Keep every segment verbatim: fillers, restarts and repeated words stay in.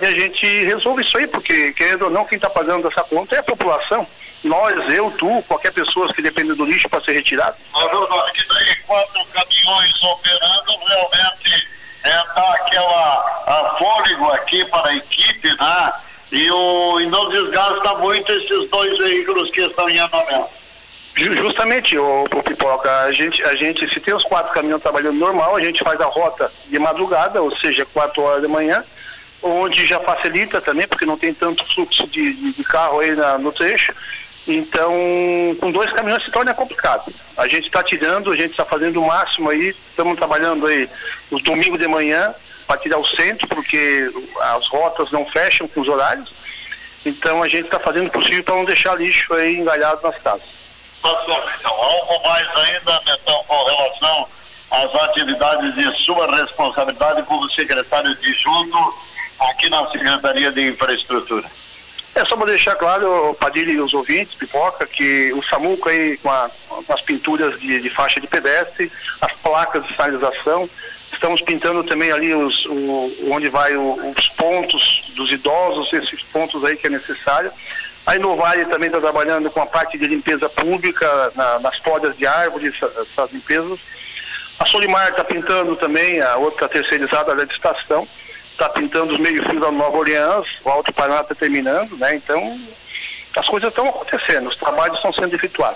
que a gente resolva isso aí, porque, querendo ou não, quem está pagando essa conta é a população. Nós, eu, tu, qualquer pessoa que depende do lixo para ser retirado. É verdade, que daí quatro caminhões operando realmente é, dá aquela a fôlego aqui para a equipe, né? E, o, e não desgasta muito esses dois veículos que estão em andamento. Justamente, o, o Pipoca, a gente, a gente, se tem os quatro caminhões trabalhando normal, a gente faz a rota de madrugada, ou seja, quatro horas da manhã, onde já facilita também, porque não tem tanto fluxo de, de, de carro aí na, no trecho. Então, com dois caminhões se torna complicado. A gente está tirando, a gente está fazendo o máximo aí, estamos trabalhando aí os domingos de manhã para tirar o centro, porque as rotas não fecham com os horários. Então, a gente está fazendo o possível para não deixar lixo aí engalhado nas casas. Então, algo mais ainda, Betão, com relação às atividades de sua responsabilidade como secretário adjunto aqui na Secretaria de Infraestrutura. É só para deixar claro, Padilha e os ouvintes, Pipoca, que o SAMUCO aí com, a, com as pinturas de, de faixa de pedestre, as placas de sinalização, estamos pintando também ali os, o, onde vai o, os pontos dos idosos, esses pontos aí que é necessário. A Inovare também está trabalhando com a parte de limpeza pública, na, nas podas de árvores, essas limpezas. A Solimar está pintando também, a outra terceirizada da estação, está pintando os meio-fios da Nova Orleans, o Alto Paraná está terminando, né? Então, as coisas estão acontecendo, os trabalhos estão sendo efetuados.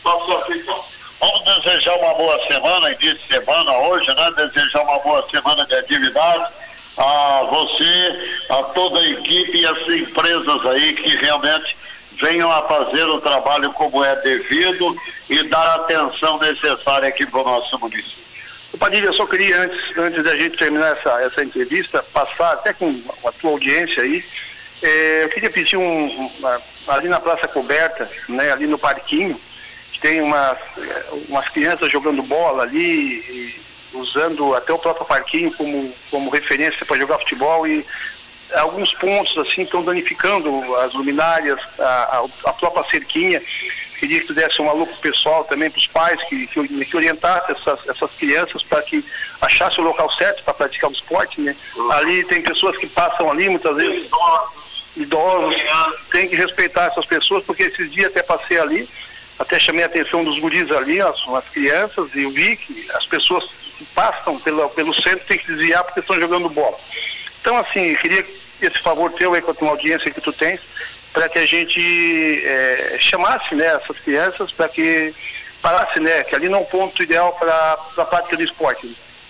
Vamos desejar uma boa semana, início de semana hoje, né? Desejar uma boa semana de atividade a você, a toda a equipe e as empresas aí que realmente venham a fazer o trabalho como é devido e dar a atenção necessária aqui para o nosso município. Padilha, eu só queria, antes, antes da gente terminar essa, essa entrevista, passar até com a tua audiência aí, eh, eu queria pedir um, uma, ali na Praça Coberta, né, ali no parquinho, que tem umas, umas crianças jogando bola ali, e, usando até o próprio parquinho como, como referência para jogar futebol, e alguns pontos assim estão danificando as luminárias, a, a, a própria cerquinha. Queria que tu desse um alô pro pessoal também, para os pais, que, que, que orientasse essas, essas crianças para que achasse o local certo para praticar o esporte, né? Uhum. Ali tem pessoas que passam ali, muitas vezes idosos, tem que respeitar essas pessoas, porque esses dias até passei ali, até chamei a atenção dos guris ali, as, as crianças, e eu vi que as pessoas que passam pelo, pelo centro tem que desviar porque estão jogando bola. Então, assim, queria esse favor teu aí com a tua audiência que tu tens, para que a gente é, chamasse, né, essas crianças para que parasse, né, que ali não é um ponto ideal para a prática do esporte.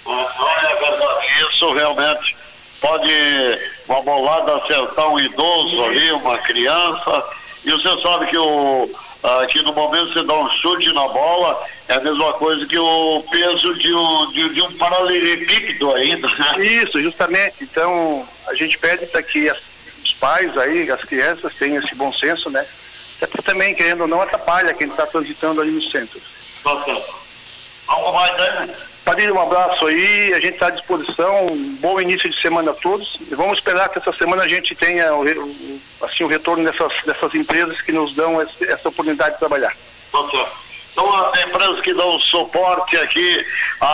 Isso realmente pode uma bolada acertar um idoso ali, uma criança, e você sabe que o aqui no momento você dá um chute na bola, é a mesma coisa que o peso de um, de, de um paralelepípedo ainda, né? Isso, justamente. Então a gente pede para que as os pais aí, as crianças tenham esse bom senso, né? Porque também, querendo ou não, atrapalha quem está transitando ali no centro. Nossa. Algo mais, né? Padilha, um abraço aí, a gente está à disposição, um bom início de semana a todos, e vamos esperar que essa semana a gente tenha o, o, assim, o retorno dessas, dessas empresas que nos dão esse, essa oportunidade de trabalhar. Nossa. Então, as empresas que dão suporte aqui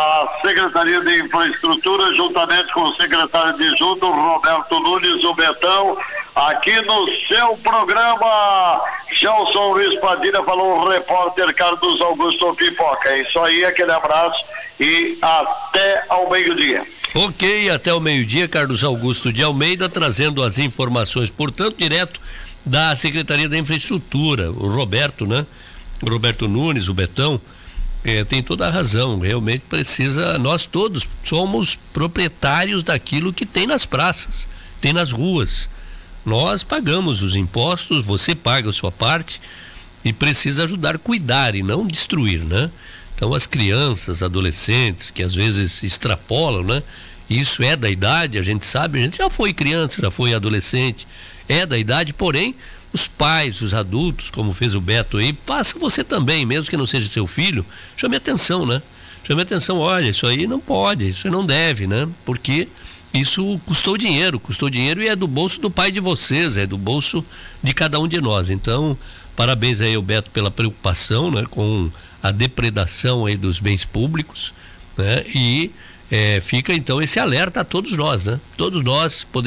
à Secretaria de Infraestrutura, juntamente com o secretário adjunto, Roberto Nunes, o Betão, aqui no seu programa. Gelson Luiz Padilha, falou o repórter Carlos Augusto Pipoca. É isso aí, aquele abraço e até ao meio-dia. Ok, até o meio-dia, Carlos Augusto de Almeida trazendo as informações, portanto, direto da Secretaria da Infraestrutura, o Roberto, né? O Roberto Nunes, o Betão, é, tem toda a razão, realmente precisa, nós todos somos proprietários daquilo que tem nas praças, tem nas ruas, nós pagamos os impostos, você paga a sua parte e precisa ajudar a cuidar e não destruir, né? Então as crianças, adolescentes, que às vezes extrapolam, né? Isso é da idade, a gente sabe, a gente já foi criança, já foi adolescente, é da idade, porém os pais, os adultos, como fez o Beto aí, faça você também, mesmo que não seja seu filho, chame atenção, né? Chame atenção, olha, isso aí não pode, isso não deve, né? Porque isso custou dinheiro, custou dinheiro e é do bolso do pai de vocês, é do bolso de cada um de nós. Então, parabéns aí ao Beto pela preocupação, né? Com a depredação aí dos bens públicos, né? E é, fica então esse alerta a todos nós, né? Todos nós podemos